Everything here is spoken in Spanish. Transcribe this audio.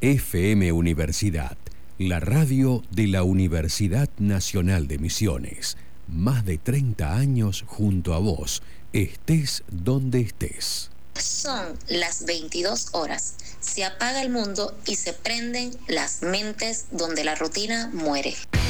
FM Universidad, la radio de la Universidad Nacional de Misiones. Más de 30 años junto a vos, estés donde estés. Son las 22 horas. Se apaga el mundo y se prenden las mentes donde la rutina muere.